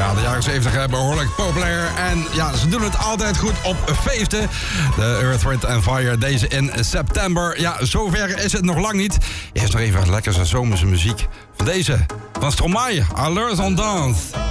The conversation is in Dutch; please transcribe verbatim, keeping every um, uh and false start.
Ja, de jaren zeventig behoorlijk populair. En ja, ze doen het altijd goed op feesten. De Earth, Wind and Fire, deze in september. Ja, zover is het nog lang niet. Eerst nog even lekker zomerse muziek van deze. Van Stromae, Allures on Dance.